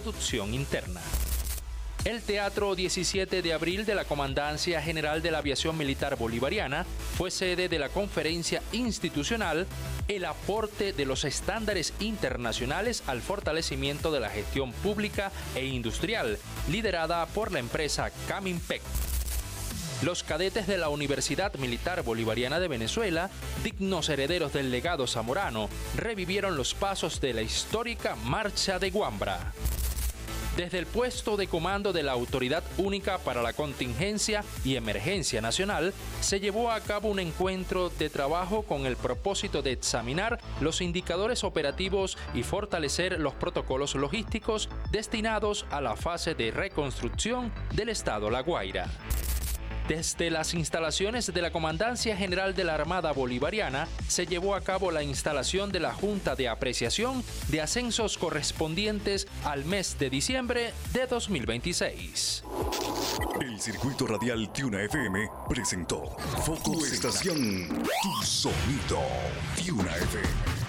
producción interna. El Teatro 17 de Abril de la Comandancia General de la Aviación Militar Bolivariana fue sede de la conferencia institucional El aporte de los estándares internacionales al fortalecimiento de la gestión pública e industrial, liderada por la empresa Camimpec. Los cadetes de la Universidad Militar Bolivariana de Venezuela, dignos herederos del legado zamorano, revivieron los pasos de la histórica Marcha de Guambra. Desde el puesto de comando de la Autoridad Única para la Contingencia y Emergencia Nacional, se llevó a cabo un encuentro de trabajo con el propósito de examinar los indicadores operativos y fortalecer los protocolos logísticos destinados a la fase de reconstrucción del Estado La Guaira. Desde las instalaciones de la Comandancia General de la Armada Bolivariana se llevó a cabo la instalación de la Junta de Apreciación de Ascensos correspondientes al mes de diciembre de 2026. El Circuito Radial Tiuna FM presentó Foco Estación, tu sonido, Tiuna FM.